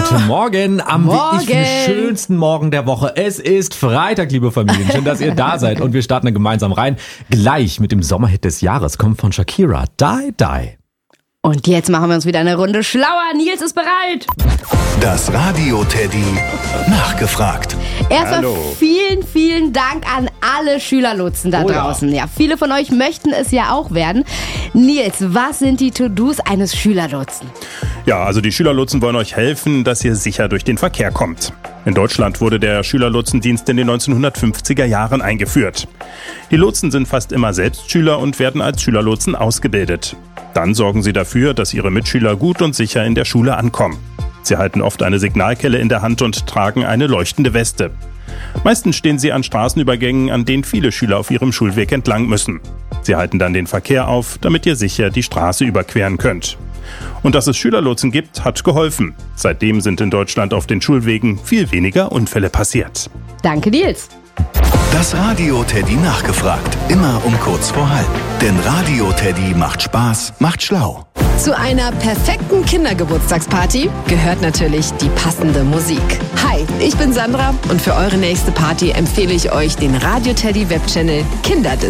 Guten Morgen am wie ich finde schönsten Morgen der Woche. Es ist Freitag, liebe Familien. Schön, dass ihr da seid und wir starten gemeinsam rein. Gleich mit dem Sommerhit des Jahres kommt von Shakira, Die Die. Und jetzt machen wir uns wieder eine Runde schlauer. Nils ist bereit. Das Radio-Teddy nachgefragt. Erstmal vielen, vielen Dank an alle Schülerlotsen da draußen. Ja, viele von euch möchten es ja auch werden. Nils, was sind die To-Dos eines Schülerlotsen? Ja, also die Schülerlotsen wollen euch helfen, dass ihr sicher durch den Verkehr kommt. In Deutschland wurde der Schülerlotsendienst in den 1950er Jahren eingeführt. Die Lotsen sind fast immer selbst Schüler und werden als Schülerlotsen ausgebildet. Dann sorgen sie dafür, dass ihre Mitschüler gut und sicher in der Schule ankommen. Sie halten oft eine Signalkelle in der Hand und tragen eine leuchtende Weste. Meistens stehen sie an Straßenübergängen, an denen viele Schüler auf ihrem Schulweg entlang müssen. Sie halten dann den Verkehr auf, damit ihr sicher die Straße überqueren könnt. Und dass es Schülerlotsen gibt, hat geholfen. Seitdem sind in Deutschland auf den Schulwegen viel weniger Unfälle passiert. Danke, Nils. Das Radio-Teddy nachgefragt. Immer um kurz vor halb. Denn Radio-Teddy macht Spaß, macht schlau. Zu einer perfekten Kindergeburtstagsparty gehört natürlich die passende Musik. Hi, ich bin Sandra und für eure nächste Party empfehle ich euch den Radio-Teddy Webchannel Kinderdisco.